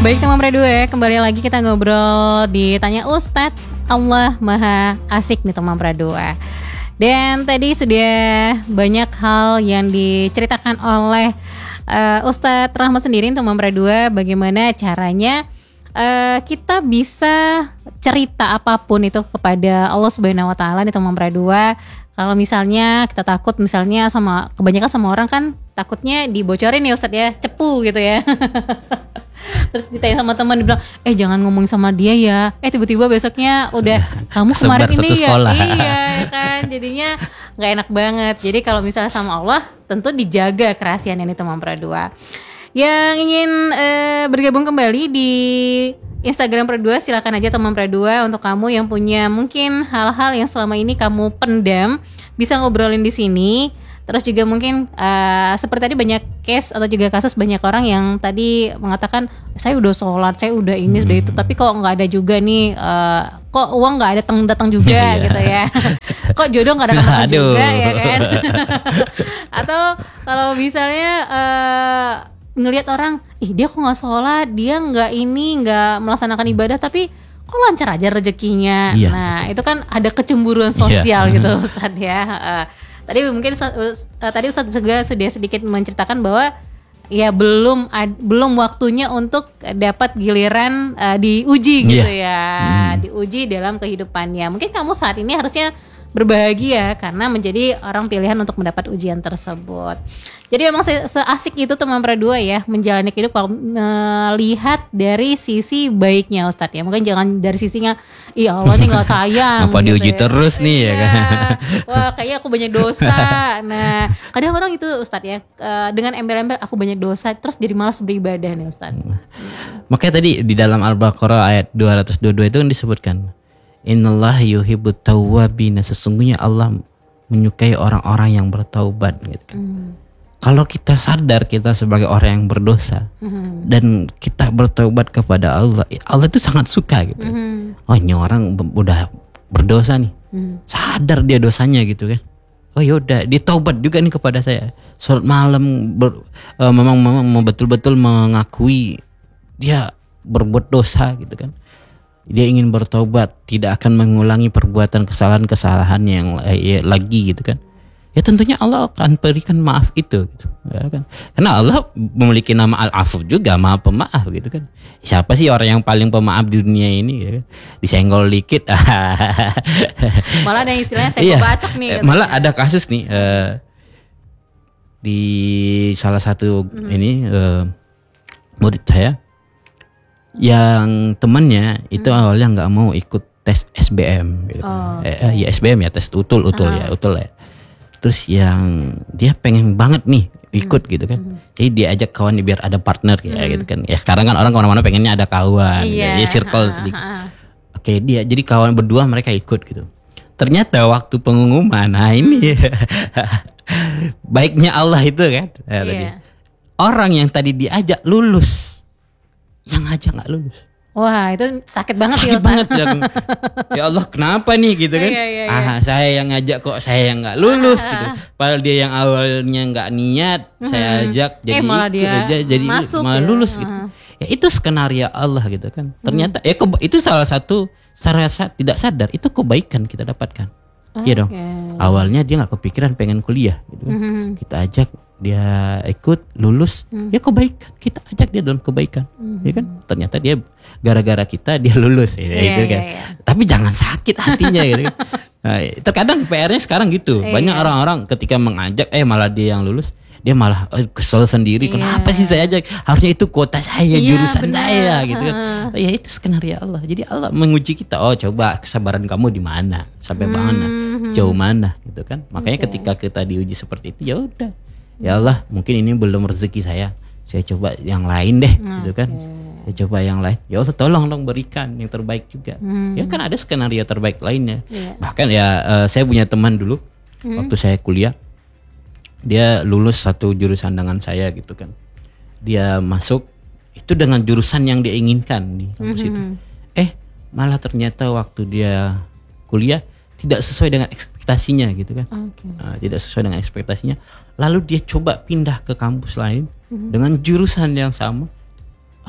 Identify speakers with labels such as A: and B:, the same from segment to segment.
A: Baik teman Pradua, kembali lagi kita ngobrol di Tanya Ustadz. Allah Maha Asik nih teman Pradua. Dan tadi sudah banyak hal yang diceritakan oleh Ustadz Rahmat sendiri teman Pradua. Bagaimana caranya kita bisa cerita apapun itu kepada Allah Subhanahu Wa Taala nih teman Pradua. Kalau misalnya kita takut misalnya kebanyakan sama orang kan takutnya dibocorin ya Ustadz ya, cepu gitu ya. Terus ditanya sama teman, dibilang jangan ngomong sama dia ya, tiba-tiba besoknya udah kamu kemarin ini ya, iya kan, jadinya nggak enak banget. Jadi kalau misalnya sama Allah tentu dijaga kerahasiaan ini teman Pradua. Yang ingin bergabung kembali di Instagram Pradua, silakan aja teman Pradua. Untuk kamu yang punya mungkin hal-hal yang selama ini kamu pendam, bisa ngobrolin di sini. Terus juga mungkin seperti tadi banyak case atau juga kasus banyak orang yang tadi mengatakan saya udah sholat, saya udah ini, sudah itu, tapi kok nggak ada juga nih, kok uang nggak datang juga gitu ya, kok jodoh nggak datang juga ya kan. Atau kalau misalnya ngelihat orang, dia kok nggak sholat, dia nggak melaksanakan ibadah, tapi kok lancar aja rezekinya. Nah itu kan ada kecemburuan sosial gitu Ustadz ya. Tadi mungkin tadi Ustadz juga sudah sedikit menceritakan bahwa ya belum waktunya untuk dapat giliran diuji gitu ya, diuji dalam kehidupannya. Mungkin kamu saat ini harusnya berbahagia karena menjadi orang pilihan untuk mendapat ujian tersebut. Jadi memang seasik itu teman Pradua ya menjalani hidup kalau melihat dari sisi baiknya Ustadz ya. Mungkin jangan dari sisinya Allah nih gak sayang
B: apa gitu diuji ya. Terus nih ya kan.
A: Wah kayaknya aku banyak dosa. Nah kadang orang itu Ustadz ya, dengan embel-embel aku banyak dosa terus jadi malas beribadah nih Ustadz.
B: Makanya tadi di dalam Al-Baqarah ayat 222 itu kan disebutkan, Innallaha yuhibbut tawwabin, sesungguhnya Allah menyukai orang-orang yang bertaubat gitu kan. Kalau kita sadar kita sebagai orang yang berdosa dan kita bertaubat kepada Allah, Allah itu sangat suka gitu. Oh ini orang udah berdosa nih, sadar dia dosanya gitu kan. Oh yaudah dia taubat juga nih kepada saya. Salat malam memang betul-betul mengakui dia berbuat dosa gitu kan. Dia ingin bertaubat, tidak akan mengulangi perbuatan kesalahan-kesalahan yang lagi gitu kan. Ya tentunya Allah akan berikan maaf itu gitu, ya kan? Karena Allah memiliki nama Al-Afu juga, Maha Pemaaf gitu kan. Siapa sih orang yang paling pemaaf di dunia ini ya? Disenggol dikit.
A: Malah ada istilahnya senggol bacok nih.
B: Malah ada kasus nih di salah satu murid saya yang temannya itu awalnya nggak mau ikut tes SBM gitu. Ya SBM ya, tes utul ya. Terus yang dia pengen banget nih ikut gitu kan. Jadi dia ajak kawan biar ada partner gitu kan. Ya sekarang kan orang kemana-mana pengennya ada kawan, jadi circle sedikit. Oke, jadi kawan berdua mereka ikut gitu. Ternyata waktu pengumuman, nah ini baiknya Allah itu kan. Tadi. Orang yang tadi diajak lulus, yang ngajak nggak lulus.
A: Wah itu sakit banget
B: ya Ustaz. Ya Allah kenapa nih gitu kan. Saya yang ngajak kok saya yang gak lulus gitu. Padahal dia yang awalnya gak niat, saya ajak jadi
A: malah dia
B: jadi malah lulus gitu. Ya itu skenario Allah gitu kan. Ternyata itu salah satu secara tidak sadar itu kebaikan kita dapatkan. Iya dong. Awalnya dia gak kepikiran pengen kuliah gitu kan. Kita ajak dia ikut lulus, ya kebaikan, kita ajak dia dalam kebaikan, ya kan? Ternyata dia gara-gara kita dia lulus, gitu kan? Tapi jangan sakit hatinya, gitu kan? Nah, terkadang PR-nya sekarang gitu, banyak orang-orang ketika mengajak, malah dia yang lulus, dia malah kesel sendiri, kenapa sih saya ajak? Harusnya itu kuota saya, jurusan saya, gitu kan? Ya itu skenario Allah. Jadi Allah menguji kita, coba kesabaran kamu di mana, sampai mana, jauh mana, gitu kan? Makanya ketika kita diuji seperti itu, ya udah. Ya Allah mungkin ini belum rezeki saya coba yang lain deh gitu kan. Saya coba yang lain, ya Allah tolong dong berikan yang terbaik juga. Ya kan ada skenario terbaik lainnya. Bahkan saya punya teman dulu waktu saya kuliah, dia lulus satu jurusan dengan saya gitu kan. Dia masuk itu dengan jurusan yang dia inginkan di kampus itu. Malah ternyata waktu dia kuliah tidak sesuai dengan ekspektasinya gitu kan. Tidak sesuai dengan ekspektasinya. Lalu dia coba pindah ke kampus lain dengan jurusan yang sama.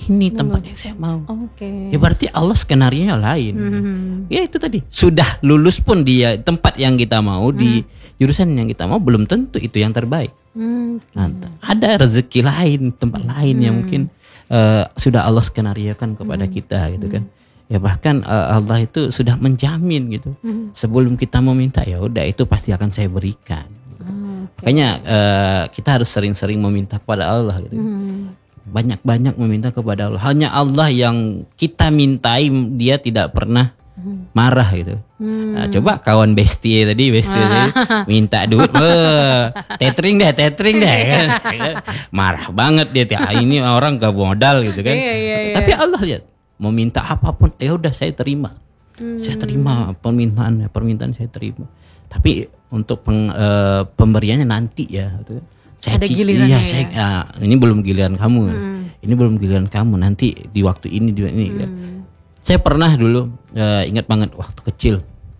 B: ini tempat yang saya mau.
A: Oke.
B: Ya berarti Allah skenarionya lain. Ya itu tadi, sudah lulus pun dia tempat yang kita mau di jurusan yang kita mau belum tentu itu yang terbaik. Nah, ada rezeki lain, tempat lain yang mungkin sudah Allah skenariokan kepada kita gitu kan. Ya bahkan Allah itu sudah menjamin gitu. Sebelum kita meminta, ya udah itu pasti akan saya berikan. Makanya kita harus sering-sering meminta kepada Allah gitu. Banyak-banyak meminta kepada Allah. Hanya Allah yang kita mintai, dia tidak pernah marah gitu. Nah, coba kawan bestie tadi minta duit, tethering deh kan. Marah banget dia. Ini orang gak modal gitu kan. Tapi Allah lihat, mau minta apapun, ya udah saya terima. Saya terima permintaan saya terima. Tapi untuk pemberiannya nanti ya gitu. Saya
A: ada gilirannya ya.
B: Ini belum giliran kamu. Ini belum giliran kamu, nanti di waktu ini ya. Saya pernah dulu ingat banget waktu kecil.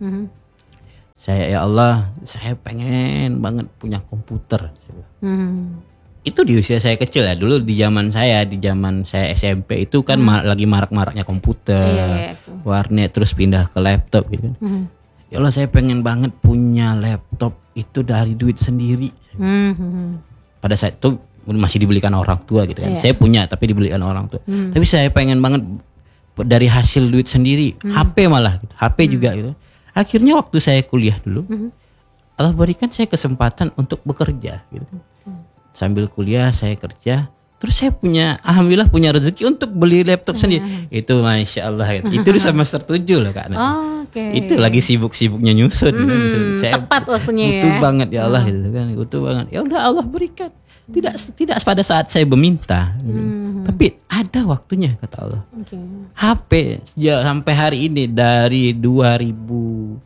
B: Saya, ya Allah, saya pengen banget punya komputer. Itu di usia saya kecil ya. Dulu di zaman saya SMP itu kan lagi marak-maraknya komputer, warnet, terus pindah ke laptop gitu kan. Ya Allah, saya pengen banget punya laptop itu dari duit sendiri. Pada saat itu masih dibelikan orang tua gitu kan. Saya punya tapi dibelikan orang tua. Tapi saya pengen banget dari hasil duit sendiri. HP malah gitu. HP juga gitu. Akhirnya waktu saya kuliah dulu, Allah berikan saya kesempatan untuk bekerja gitu kan. Sambil kuliah saya kerja. Terus saya alhamdulillah punya rezeki untuk beli laptop sendiri. Itu Masya Allah gitu. Itu di semester 7 loh Kak. Itu lagi sibuk-sibuknya nyusun. Saya
A: tepat waktunya
B: butuh banget ya Allah gitu kan. Butuh banget. Ya udah Allah berikan. Tidak pada saat saya meminta. Tapi ada waktunya kata Allah. HP ya, sampai hari ini dari 2017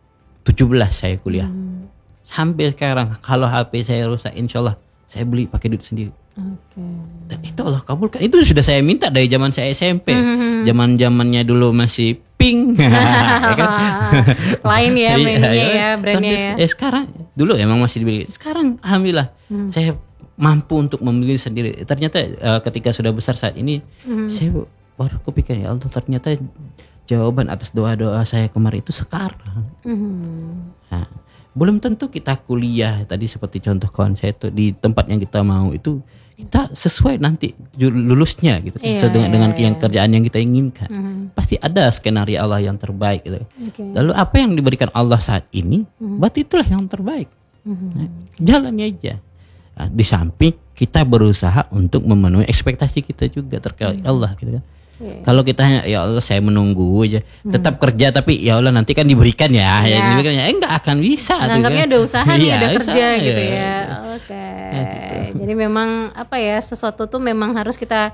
B: saya kuliah. Sampai sekarang kalau HP saya rusak, insya Allah saya beli pakai duit sendiri. Dan itu Allah kabulkan. Itu sudah saya minta dari zaman saya SMP. Zaman-zamannya dulu masih pink. Ya kan?
A: Lain ya mainnya ya, brandnya ya.
B: Sekarang dulu emang masih dibeli. Sekarang alhamdulillah saya mampu untuk membeli sendiri. Ternyata ketika sudah besar saat ini, saya baru kepikiran, ya Allah, ternyata jawaban atas doa-doa saya kemarin itu sekarang. Nah, belum tentu kita kuliah tadi seperti contoh kawan saya itu di tempat yang kita mau itu kita sesuai nanti lulusnya gitu kan, dengan yang kerjaan yang kita inginkan. Pasti ada skenario Allah yang terbaik gitu. Lalu apa yang diberikan Allah saat ini, berarti itulah yang terbaik. Nah, jalani aja. Nah, di samping kita berusaha untuk memenuhi ekspektasi kita juga terkait Allah gitu kan. Kalau kita hanya ya Allah saya menunggu aja, tetap kerja tapi ya Allah nanti kan diberikan ya, ya diberikan ya, enggak akan bisa.
A: Anggapnya ada usaha nih, ada kerja
B: usaha,
A: gitu ya. Oke. Gitu. Jadi memang apa ya, sesuatu tuh memang harus kita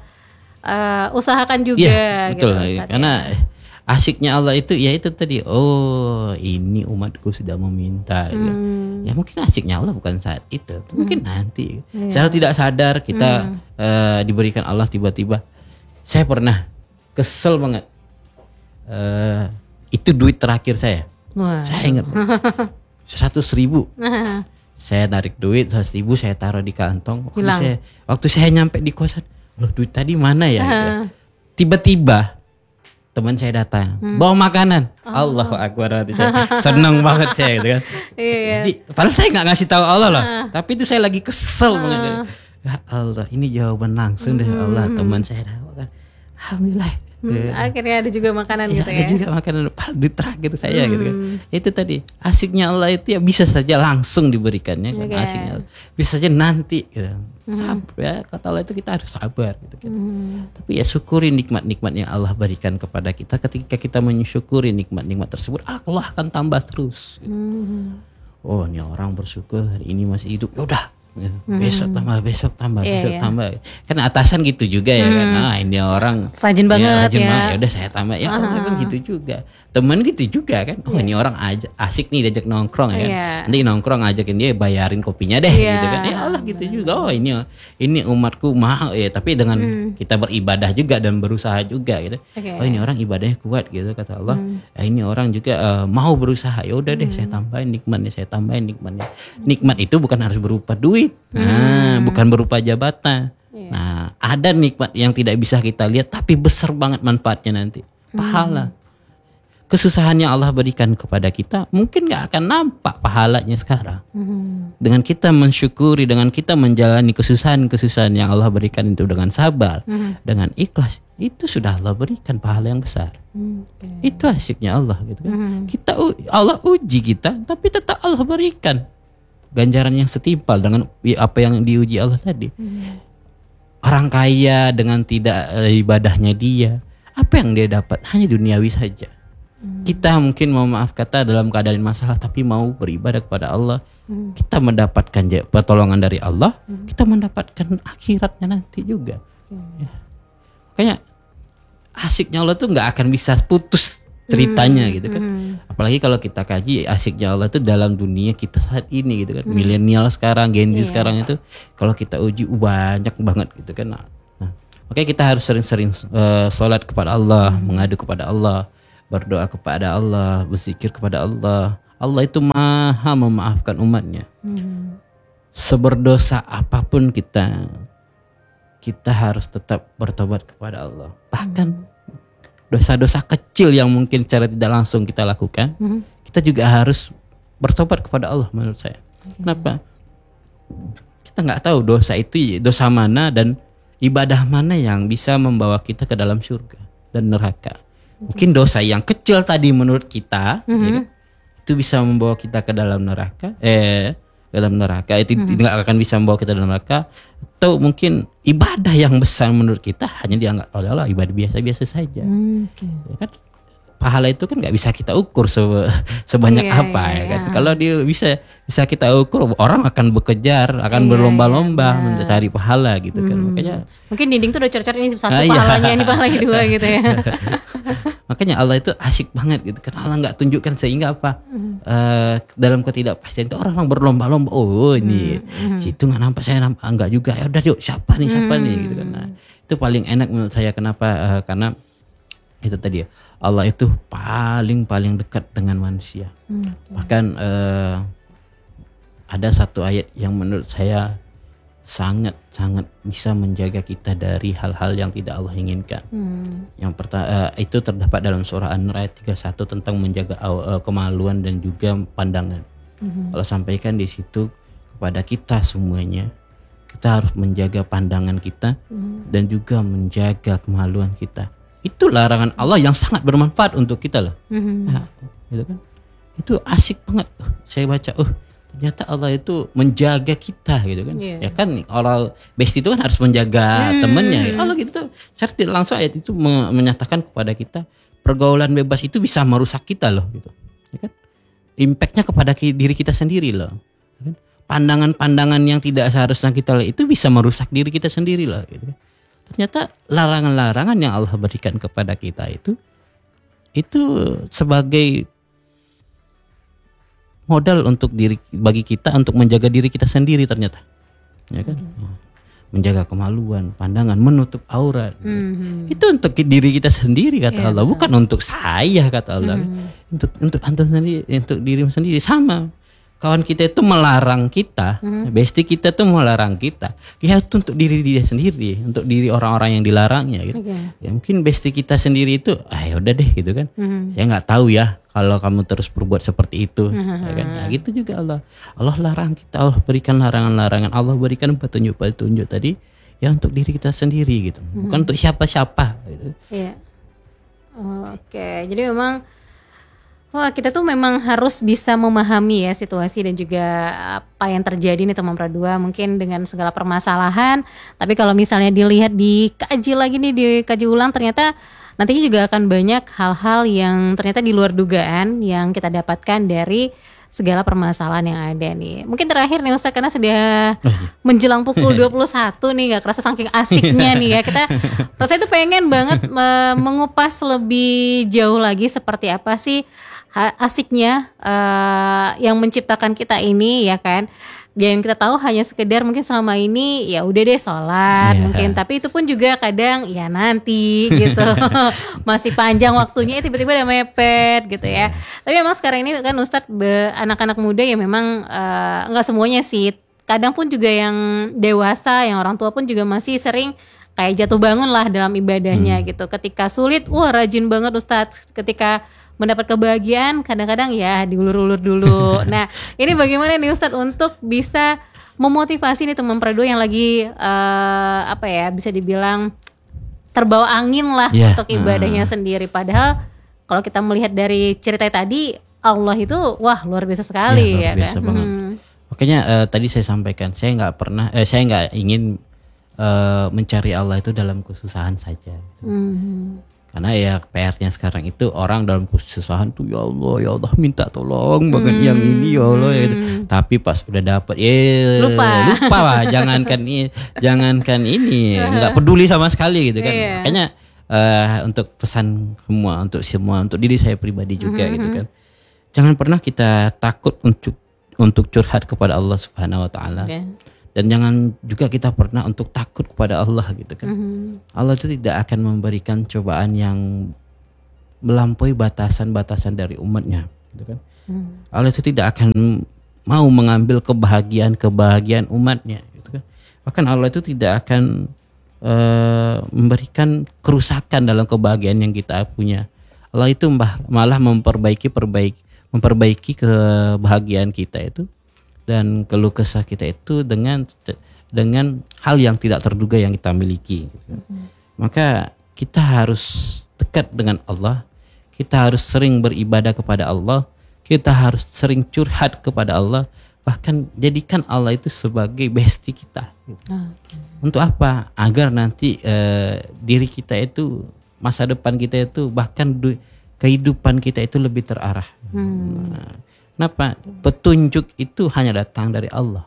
A: usahakan juga.
B: Betul,
A: gitu,
B: karena asiknya Allah itu ya itu tadi. Oh ini umatku sudah meminta. Gitu. Ya mungkin asiknya Allah bukan saat itu, mungkin nanti. Secara tidak sadar kita diberikan Allah tiba-tiba. Saya pernah kesel banget. Itu duit terakhir saya. Saya ingat 100.000. Saya tarik duit 100.000, saya taruh di kantong. Waktu saya nyampe di kosan, loh duit tadi mana ya? Tiba-tiba teman saya datang, bawa makanan. Allahu Akbar, seneng banget saya gitu kan. Jadi, padahal saya nggak ngasih tahu Allah loh. Tapi itu saya lagi kesel banget. Ya Allah, ini jawaban langsung dari Allah. Teman saya datang, alhamdulillah.
A: Akhirnya ada juga makanan gitu ya.
B: Ada juga makanan duit terakhir saya gitu kan. Itu tadi asiknya Allah itu ya bisa saja langsung diberikannya kan. Asiknya Allah. Bisa saja nanti gitu. Sabar ya, kata Allah itu kita harus sabar gitu kan. Tapi ya syukuri nikmat-nikmat yang Allah berikan kepada kita. Ketika kita mensyukuri nikmat-nikmat tersebut, Allah akan tambah terus gitu. Oh ini orang bersyukur hari ini masih hidup, yaudah besok tambah. Kan atasan gitu juga ya kan. Ini orang
A: rajin banget ya.
B: Ya udah saya tambah. Ya Allah kan gitu juga. Teman gitu juga kan. Oh ini orang asik nih diajak nongkrong ya kan. Nanti nongkrong ajakin dia bayarin kopinya deh gitu kan. Ya Allah gitu juga. Oh ini umatku mau ya, tapi dengan kita beribadah juga dan berusaha juga gitu. Oh ini orang ibadahnya kuat gitu kata Allah. Ini orang juga mau berusaha. Ya udah deh saya tambahin nikmatnya. Nikmat itu bukan harus berupa duit. Bukan berupa jabatan. Nah, ada nikmat yang tidak bisa kita lihat tapi besar banget manfaatnya nanti. Pahala. Kesusahan yang Allah berikan kepada kita mungkin gak akan nampak pahalanya sekarang. Dengan kita mensyukuri, dengan kita menjalani kesusahan-kesusahan yang Allah berikan itu dengan sabar, dengan ikhlas, itu sudah Allah berikan pahala yang besar. Itu asyiknya Allah gitu kan. Allah uji kita, tapi tetap Allah berikan ganjaran yang setimpal dengan apa yang diuji Allah tadi. Orang kaya dengan tidak ibadahnya dia, apa yang dia dapat? Hanya duniawi saja. Kita mungkin mau maaf kata dalam keadaan masalah tapi mau beribadah kepada Allah, kita mendapatkan pertolongan dari Allah, kita mendapatkan akhiratnya nanti juga. Ya. Makanya asyiknya Allah tuh nggak akan bisa putus ceritanya gitu kan. Apalagi kalau kita kaji asyiknya Allah tuh dalam dunia kita saat ini gitu kan. Milenial sekarang, Gen Z sekarang itu kalau kita uji banyak banget gitu kan. Nah, makanya kita harus sering-sering sholat kepada Allah, mengadu kepada Allah, berdoa kepada Allah, berzikir kepada Allah. Allah itu maha memaafkan umatnya. Seberdosa apapun kita harus tetap bertobat kepada Allah. Bahkan dosa-dosa kecil yang mungkin secara tidak langsung kita lakukan, kita juga harus bertobat kepada Allah menurut saya. Kenapa? Kita nggak tahu dosa itu dosa mana dan ibadah mana yang bisa membawa kita ke dalam surga dan neraka. Mungkin dosa yang kecil tadi menurut kita ya kan, itu bisa membawa kita ke dalam neraka, itu tidak akan bisa membawa kita dalam neraka. Atau mungkin ibadah yang besar menurut kita hanya dianggap oleh Allah ibadah biasa-biasa saja. Ya kan? Pahala itu kan nggak bisa kita ukur sebanyak apa ya kan. Kalau dia bisa kita ukur, orang akan bekerjar, akan berlomba-lomba mencari pahala gitu kan. Makanya
A: mungkin dinding tuh udah cor-cor ini satu pahalanya, ini pahala kedua gitu ya.
B: Makanya Allah itu asyik banget gitu kan. Allah nggak tunjukkan sehingga apa dalam ketidakpastian itu orang berlomba-lomba. Oh ini situ nggak nampak, saya nampak enggak juga. Ya udah yuk siapa nih gitu kan. Nah, itu paling enak menurut saya. Kenapa? Karena itu tadi ya, Allah itu paling dekat dengan manusia. Bahkan ada satu ayat yang menurut saya sangat bisa menjaga kita dari hal-hal yang tidak Allah inginkan. Yang pertama itu terdapat dalam surah An-Nur ayat 31 tentang menjaga kemaluan dan juga pandangan. Allah sampaikan di situ kepada kita semuanya, kita harus menjaga pandangan kita dan juga menjaga kemaluan kita. Itu larangan Allah yang sangat bermanfaat untuk kita loh. Nah, gitu kan? Itu asyik banget. Saya baca, ternyata Allah itu menjaga kita gitu kan. Ya kan orang besti itu kan harus menjaga temannya. Allah gitu tuh. Secara tidak langsung ayat itu menyatakan kepada kita pergaulan bebas itu bisa merusak kita loh gitu. Ya kan? Impactnya kepada diri kita sendiri loh. Ya kan? Pandangan-pandangan yang tidak seharusnya kita lihat itu bisa merusak diri kita sendiri loh gitu kan. Ternyata larangan-larangan yang Allah berikan kepada kita itu sebagai modal untuk bagi kita untuk menjaga diri kita sendiri ternyata, ya kan? Menjaga kemaluan, pandangan, menutup aurat. Itu untuk diri kita sendiri kata Allah, bukan untuk saya kata Allah. Untuk antum sendiri, untuk dirimu sendiri sama. Kawan kita itu melarang kita, bestie kita tuh melarang kita. Ya itu untuk diri dia sendiri, untuk diri orang-orang yang dilarangnya gitu. Ya mungkin bestie kita sendiri itu, ya udah deh gitu kan. Saya nggak tahu ya kalau kamu terus berbuat seperti itu, ya kan. Nah, gitu juga Allah larang kita, Allah berikan larangan-larangan, Allah berikan petunjuk-petunjuk tadi ya untuk diri kita sendiri gitu, bukan untuk siapa-siapa gitu.
A: Iya. Oke, jadi memang kita tuh memang harus bisa memahami ya situasi dan juga apa yang terjadi nih teman Pradua mungkin dengan segala permasalahan. Tapi kalau misalnya dilihat dikaji lagi nih, dikaji ulang, ternyata nantinya juga akan banyak hal-hal yang ternyata di luar dugaan yang kita dapatkan dari segala permasalahan yang ada nih. Mungkin terakhir nih Ustaz, karena sudah menjelang pukul 21 nih, gak kerasa saking asiknya nih ya. Saya tuh pengen banget mengupas lebih jauh lagi seperti apa sih asiknya yang menciptakan kita ini ya kan. Dan kita tahu hanya sekedar mungkin selama ini ya udah deh sholat mungkin, tapi itu pun juga kadang ya nanti gitu masih panjang waktunya, tiba-tiba udah mepet gitu ya. Tapi memang sekarang ini kan Ustadz anak-anak muda ya memang nggak semuanya sih kadang pun juga yang dewasa, yang orang tua pun juga masih sering kayak jatuh bangun lah dalam ibadahnya gitu. Ketika sulit, wah rajin banget Ustadz. Ketika mendapat kebahagiaan, kadang-kadang ya diulur-ulur dulu. Nah, ini bagaimana nih Ustadz untuk bisa memotivasi nih teman Prado yang lagi bisa dibilang terbawa angin lah untuk ibadahnya sendiri. Padahal kalau kita melihat dari cerita tadi, Allah itu wah luar biasa sekali
B: luar biasa
A: kan.
B: Banget. Makanya tadi saya sampaikan, saya nggak ingin mencari Allah itu dalam kesusahan saja. Karena ya PR-nya sekarang itu orang dalam kesusahan tuh ya Allah minta tolong banget yang ini ya Allah ya gitu. Tapi pas udah dapat lupa lah, jangankan ini nggak peduli sama sekali gitu kan. Makanya untuk pesan semua untuk diri saya pribadi juga gitu kan. Jangan pernah kita takut untuk curhat kepada Allah Subhanahu wa taala. Dan jangan juga kita pernah untuk takut kepada Allah gitu kan. Allah itu tidak akan memberikan cobaan yang melampaui batasan-batasan dari umatnya gitu kan. Allah itu tidak akan mau mengambil kebahagiaan umatnya gitu kan. Bahkan Allah itu tidak akan memberikan kerusakan dalam kebahagiaan yang kita punya. Allah itu malah memperbaiki kebahagiaan kita itu dan keluh kesah kita itu dengan hal yang tidak terduga yang kita miliki. Maka kita harus dekat dengan Allah, kita harus sering beribadah kepada Allah, kita harus sering curhat kepada Allah, bahkan jadikan Allah itu sebagai bestie kita. Untuk apa? Agar nanti diri kita itu, masa depan kita itu, bahkan kehidupan kita itu lebih terarah. Kenapa? Petunjuk itu hanya datang dari Allah.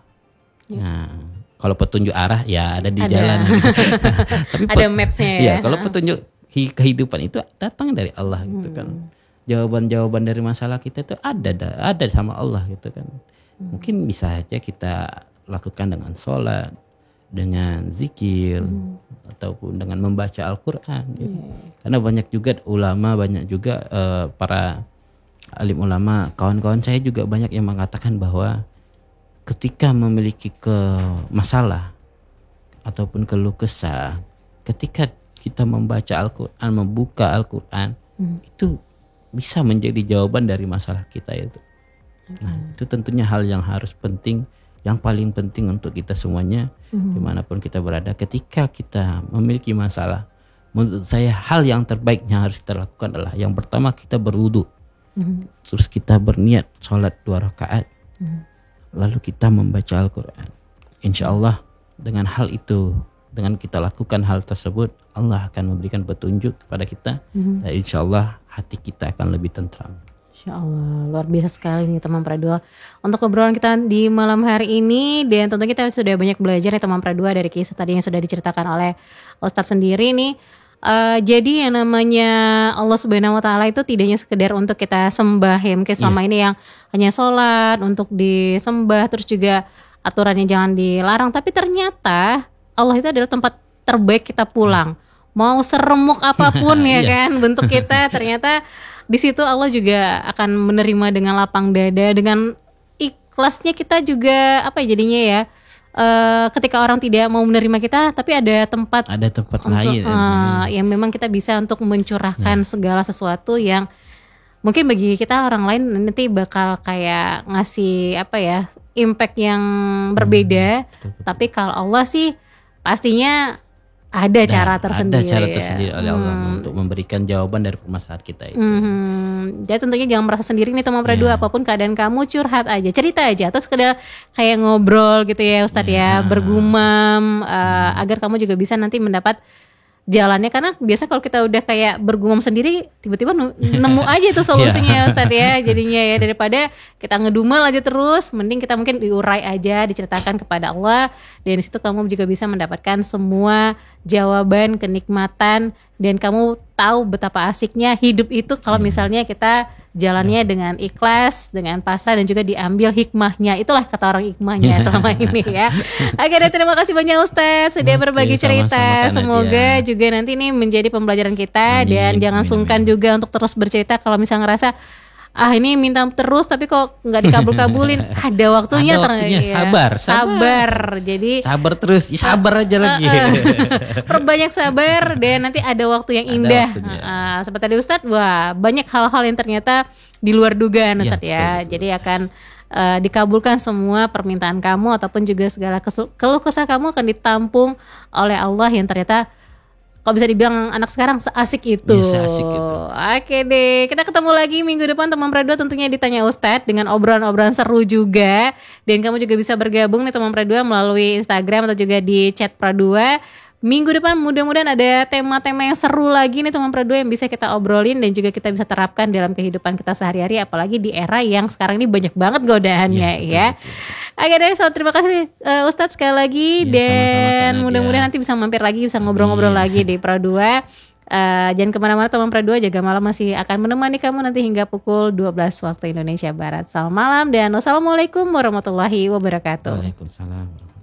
B: Nah, kalau petunjuk arah ya ada di jalan. Tapi
A: ada mapsnya ya.
B: Kalau petunjuk kehidupan itu datang dari Allah gitu kan. Jawaban-jawaban dari masalah kita itu ada sama Allah gitu kan. Mungkin bisa aja kita lakukan dengan sholat, dengan zikir, ataupun dengan membaca Al-Quran. Gitu. Karena banyak juga ulama, banyak juga para alim ulama, kawan-kawan saya juga banyak yang mengatakan bahwa ketika memiliki masalah ataupun keluh kesah, ketika kita membaca Al-Quran, membuka Al-Quran, itu bisa menjadi jawaban dari masalah kita itu. Nah, itu tentunya hal yang harus penting, yang paling penting untuk kita semuanya, dimanapun kita berada. Ketika kita memiliki masalah, menurut saya hal yang terbaiknya harus kita lakukan adalah yang pertama kita berwudu. Terus kita berniat sholat 2 rakaat, lalu kita membaca Al-Quran. Insya Allah dengan hal itu, dengan kita lakukan hal tersebut, Allah akan memberikan petunjuk kepada kita, dan insya Allah hati kita akan lebih tentram.
A: Insya Allah, luar biasa sekali nih teman Pradua untuk obrolan kita di malam hari ini. Dan tentunya kita sudah banyak belajar nih teman Pradua dari kisah tadi yang sudah diceritakan oleh Ustadz sendiri nih. Jadi yang namanya Allah Subhanahu wa taala itu tidaknya sekedar untuk kita sembah ya, mungkin selama ini yang hanya sholat untuk disembah, terus juga aturannya jangan dilarang, tapi ternyata Allah itu adalah tempat terbaik kita pulang. Mau seremuk apapun ya kan bentuk kita, ternyata di situ Allah juga akan menerima dengan lapang dada, dengan ikhlasnya kita juga jadinya ya. Ketika orang tidak mau menerima kita, tapi ada tempat
B: lain
A: yang memang kita bisa untuk mencurahkan segala sesuatu yang mungkin bagi kita orang lain nanti bakal kayak ngasih impact yang berbeda. Tapi kalau Allah sih pastinya ada cara tersendiri.
B: Ada cara tersendiri oleh Allah untuk memberikan jawaban dari permasalahan kita itu.
A: Jadi tentunya jangan merasa sendiri nih teman Pradua, apapun keadaan kamu curhat aja, cerita aja, atau sekedar kayak ngobrol gitu ya Ustadz ya, bergumam agar kamu juga bisa nanti mendapat jalannya. Karena biasa kalau kita udah kayak bergumam sendiri, tiba-tiba nemu aja tuh solusinya Ustadz ya. Jadinya ya daripada kita ngedumel aja terus, mending kita mungkin diurai aja, diceritakan kepada Allah. Dan di situ kamu juga bisa mendapatkan semua jawaban, kenikmatan, dan kamu tahu betapa asiknya hidup itu kalau misalnya kita jalannya dengan ikhlas, dengan pasrah, dan juga diambil hikmahnya. Itulah kata orang hikmahnya selama ini ya. Oke, dan terima kasih banyak Ustadz sudah berbagi cerita. Semoga juga nanti nih menjadi pembelajaran kita. Dan jangan sungkan juga untuk terus bercerita kalau misalnya ngerasa ini minta terus tapi kok nggak dikabul-kabulin. Ada waktunya, sabar. Jadi
B: sabar terus, sabar aja lagi.
A: Perbanyak sabar dan nanti ada waktu yang indah. Seperti tadi Ustadz, wah banyak hal-hal yang ternyata di luar dugaan Ustadz ya. Betul. Jadi akan dikabulkan semua permintaan kamu ataupun juga segala keluh kesah kamu akan ditampung oleh Allah yang ternyata kalau bisa dibilang anak sekarang seasik itu.
B: Seasik itu.
A: Oke deh, kita ketemu lagi minggu depan teman Pradua tentunya ditanya Ustadz dengan obrolan-obrolan seru juga. Dan kamu juga bisa bergabung nih teman Pradua melalui Instagram atau juga di chat Pradua. Minggu depan mudah-mudahan ada tema-tema yang seru lagi nih teman Pradua yang bisa kita obrolin dan juga kita bisa terapkan dalam kehidupan kita sehari-hari, apalagi di era yang sekarang ini banyak banget godaannya ya. Oke deh, terima kasih Ustadz sekali lagi dan mudah-mudahan nanti bisa mampir lagi, bisa ngobrol-ngobrol lagi di Pradua. Jangan kemana-mana teman Pradua, jaga malam masih akan menemani kamu nanti hingga pukul 12 waktu Indonesia Barat. Selamat malam dan wassalamualaikum warahmatullahi wabarakatuh.
B: Waalaikumsalam.